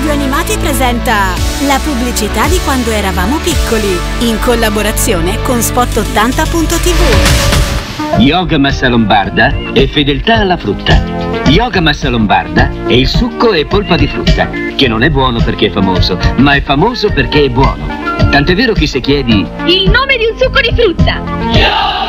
Radio Animati presenta la pubblicità di quando eravamo piccoli, in collaborazione con Spot80.tv. Yoga Massa Lombarda e fedeltà alla frutta. Yoga Massa Lombarda è il succo e polpa di frutta, che non è buono perché è famoso, ma è famoso perché è buono. Tant'è vero che se chiedi il nome di un succo di frutta.